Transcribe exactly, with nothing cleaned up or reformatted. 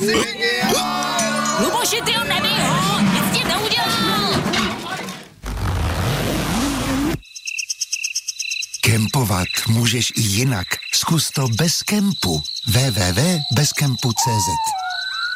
Luboši, ty ho nebij ho, nic ti neudělal. Kempovat můžeš i jinak. Zkus to bez kempu. w w w tečka bez kempu tečka cé zet